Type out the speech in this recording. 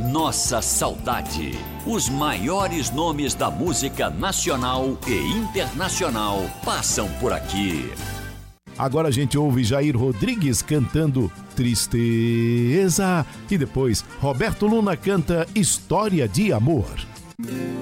Nossa Saudade. Os maiores nomes da música nacional e internacional passam por aqui. Agora a gente ouve Jair Rodrigues cantando Tristeza. E depois Roberto Luna canta História de Amor.